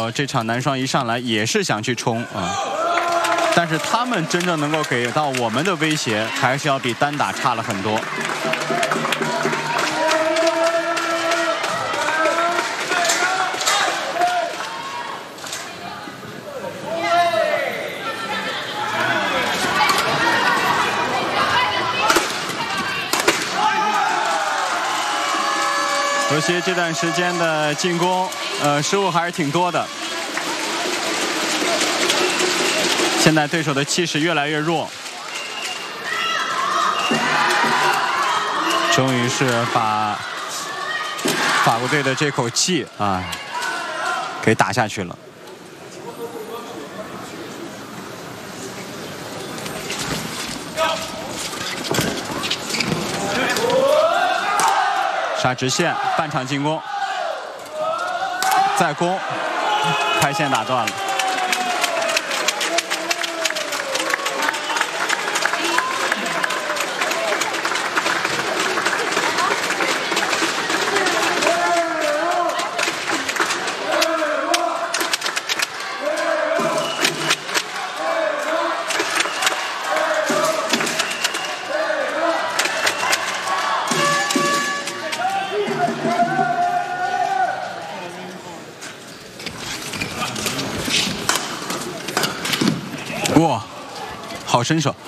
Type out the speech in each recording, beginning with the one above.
道这场男双一上来也是想去冲啊，但是他们真正能够给到我们的威胁，还是要比单打差了很多。河西这段时间的进攻，失误还是挺多的。现在对手的气势越来越弱，终于是把法国队的这口气啊给打下去了。杀直线，半场进攻，再攻，开线打断了。哇，好身手！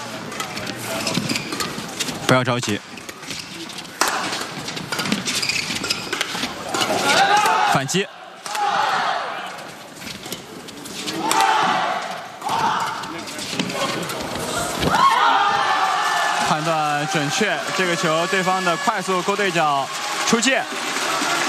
不要着急，反击。判断准确，这个球对方的快速勾对角出界。